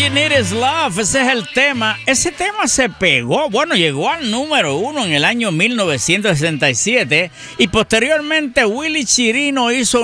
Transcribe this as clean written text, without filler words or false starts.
You Need Is Love, ese es el tema. Ese tema se pegó, bueno, llegó al número 1 en el año 1967 y posteriormente Willy Chirino hizo